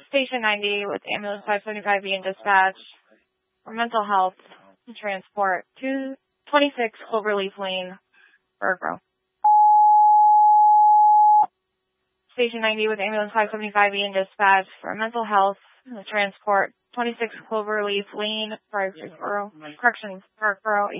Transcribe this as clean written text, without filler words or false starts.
Station 90 with ambulance 575 being dispatched for mental health and transport to 26 Cloverleaf Lane, Burgrove. Station 90 with ambulance 575 being dispatched for mental health and transport 26 Cloverleaf Lane, Parkboro.